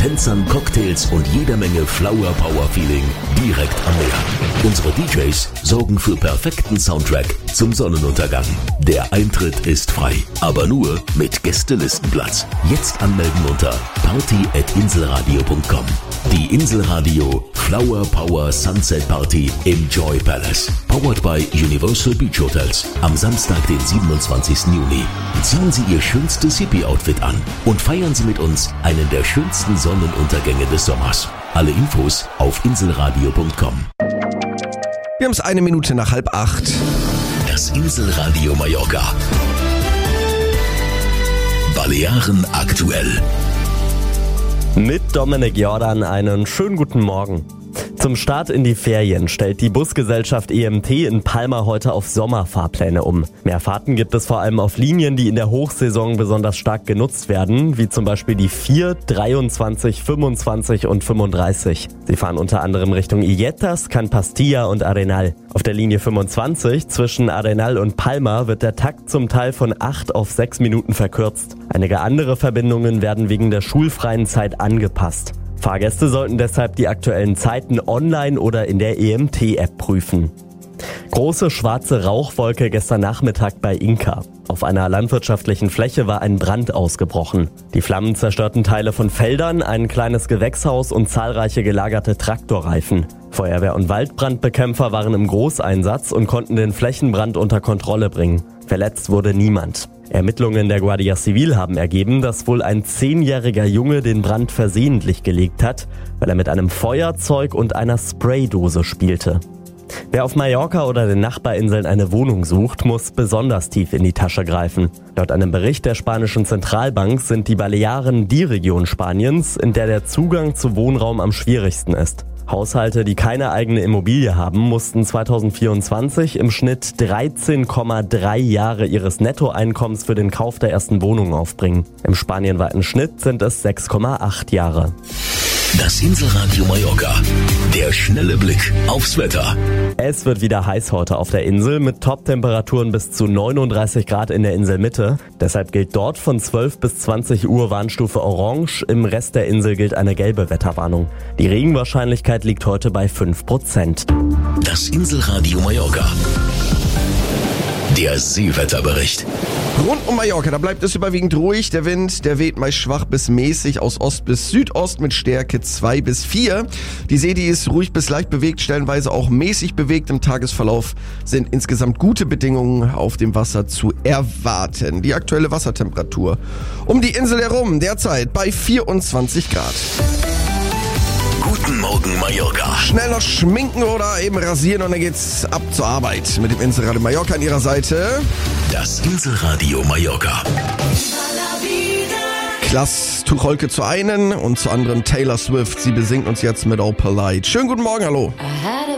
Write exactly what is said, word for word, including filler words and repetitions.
Tänzern, Cocktails und jeder Menge Flower Power Feeling direkt am Meer. Unsere D Js sorgen für perfekten Soundtrack zum Sonnenuntergang. Der Eintritt ist frei, aber nur mit Gästelistenplatz. Jetzt anmelden unter party at inselradio punkt com. Die Inselradio Flower Power Sunset Party im Joy Palace. Powered by Universal Beach Hotels. Am Samstag, den siebenundzwanzigsten Juni. Ziehen Sie Ihr schönstes Hippie-Outfit an und feiern Sie mit uns einen der schönsten Sonnenuntergänge des Sommers. Alle Infos auf inselradio punkt com. Wir haben es eine Minute nach halb acht. Das Inselradio Mallorca. Balearen aktuell. Mit Dominik Jordan einen schönen guten Morgen. Zum Start in die Ferien stellt die Busgesellschaft E M T in Palma heute auf Sommerfahrpläne um. Mehr Fahrten gibt es vor allem auf Linien, die in der Hochsaison besonders stark genutzt werden, wie zum Beispiel die vier, dreiundzwanzig, fünfundzwanzig und fünfunddreißig. Sie fahren unter anderem Richtung Illetas, Can Pastilla und Arenal. Auf der Linie fünfundzwanzig zwischen Arenal und Palma wird der Takt zum Teil von acht auf sechs Minuten verkürzt. Einige andere Verbindungen werden wegen der schulfreien Zeit angepasst. Fahrgäste sollten deshalb die aktuellen Zeiten online oder in der E M T-App prüfen. Große schwarze Rauchwolke gestern Nachmittag bei Inca. Auf einer landwirtschaftlichen Fläche war ein Brand ausgebrochen. Die Flammen zerstörten Teile von Feldern, ein kleines Gewächshaus und zahlreiche gelagerte Traktorreifen. Feuerwehr- und Waldbrandbekämpfer waren im Großeinsatz und konnten den Flächenbrand unter Kontrolle bringen. Verletzt wurde niemand. Ermittlungen der Guardia Civil haben ergeben, dass wohl ein zehnjähriger Junge den Brand versehentlich gelegt hat, weil er mit einem Feuerzeug und einer Spraydose spielte. Wer auf Mallorca oder den Nachbarinseln eine Wohnung sucht, muss besonders tief in die Tasche greifen. Laut einem Bericht der spanischen Zentralbank sind die Balearen die Region Spaniens, in der der Zugang zu Wohnraum am schwierigsten ist. Haushalte, die keine eigene Immobilie haben, mussten zweitausendvierundzwanzig im Schnitt dreizehn Komma drei Jahre ihres Nettoeinkommens für den Kauf der ersten Wohnung aufbringen. Im spanienweiten Schnitt sind es sechs Komma acht Jahre. Das Inselradio Mallorca. Der schnelle Blick aufs Wetter. Es wird wieder heiß heute auf der Insel mit Top-Temperaturen bis zu neununddreißig Grad in der Inselmitte. Deshalb gilt dort von zwölf bis zwanzig Uhr Warnstufe Orange. Im Rest der Insel gilt eine gelbe Wetterwarnung. Die Regenwahrscheinlichkeit liegt heute bei fünf Prozent. Das Inselradio Mallorca. Der Seewetterbericht. Rund um Mallorca, da bleibt es überwiegend ruhig. Der Wind, der weht meist schwach bis mäßig aus Ost bis Südost mit Stärke zwei bis vier. Die See, die ist ruhig bis leicht bewegt, stellenweise auch mäßig bewegt. Im Tagesverlauf sind insgesamt gute Bedingungen auf dem Wasser zu erwarten. Die aktuelle Wassertemperatur um die Insel herum derzeit bei vierundzwanzig Grad. Guten Morgen Mallorca. Schnell noch schminken oder eben rasieren und dann geht's ab zur Arbeit. Mit dem Inselradio Mallorca an ihrer Seite. Das Inselradio Mallorca. Klaas Tucholke zur einen und zur anderen Taylor Swift. Sie besingt uns jetzt mit Oh Polite. Schönen guten Morgen, hallo.